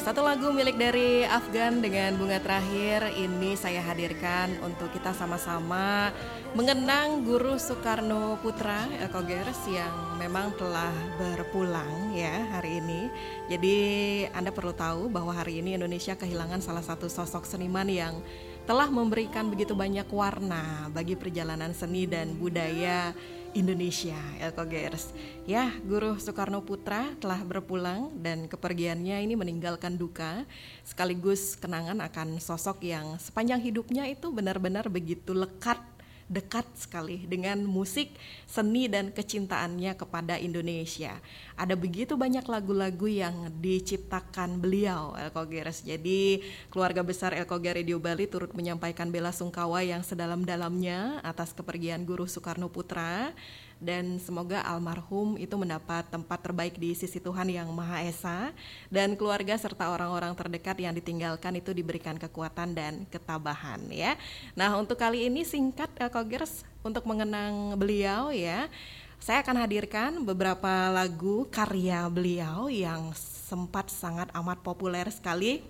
Satu lagu milik dari Afgan dengan Bunga Terakhir ini saya hadirkan untuk kita sama-sama mengenang Guru Soekarno Putra Ekogers yang memang telah berpulang ya hari ini. Jadi Anda perlu tahu bahwa hari ini Indonesia kehilangan salah satu sosok seniman yang telah memberikan begitu banyak warna bagi perjalanan seni dan budaya Indonesia, Ekogers. Ya, Guru Soekarno Putra telah berpulang dan kepergiannya ini meninggalkan duka sekaligus kenangan akan sosok yang sepanjang hidupnya itu benar-benar begitu dekat sekali dengan musik, seni dan kecintaannya kepada Indonesia. Ada begitu banyak lagu-lagu yang diciptakan beliau, Ekogers. Jadi keluarga besar Ekogers Radio Bali turut menyampaikan bela sungkawa yang sedalam-dalamnya atas kepergian Guru Soekarno Putra. Dan semoga almarhum itu mendapat tempat terbaik di sisi Tuhan Yang Maha Esa, dan keluarga serta orang-orang terdekat yang ditinggalkan itu diberikan kekuatan dan ketabahan ya. Nah, untuk kali ini singkat Ekogers untuk mengenang beliau ya. Saya akan hadirkan beberapa lagu karya beliau yang sempat sangat amat populer sekali.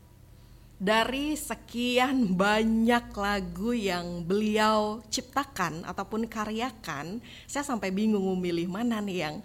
Dari sekian banyak lagu yang beliau ciptakan ataupun karyakan, saya sampai bingung memilih mana nih yang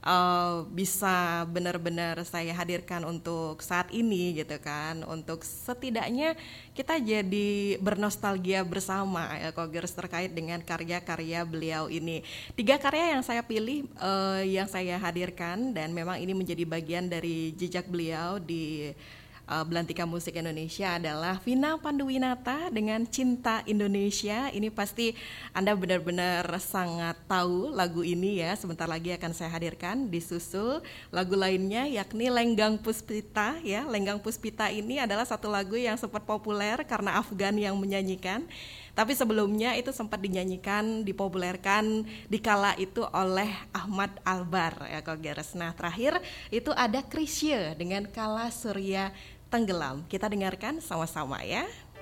bisa benar-benar saya hadirkan untuk saat ini gitu kan. Untuk setidaknya kita jadi bernostalgia bersama Ekogers terkait dengan karya-karya beliau ini. 3 karya yang saya pilih yang saya hadirkan dan memang ini menjadi bagian dari jejak beliau di Belantika Musik Indonesia adalah Vina Panduwinata dengan Cinta Indonesia. Ini pasti Anda benar-benar sangat tahu lagu ini ya. Sebentar lagi akan saya hadirkan. Disusul lagu lainnya yakni Lenggang Puspita ya. Lenggang Puspita ini adalah satu lagu yang sempat populer karena Afgan yang menyanyikan. Tapi sebelumnya itu sempat dinyanyikan, dipopulerkan dikala itu oleh Ahmad Albar ya Ekogers. Nah, terakhir itu ada Chrisye dengan Kala Surya Tenggelam. Kita dengarkan sama-sama ya.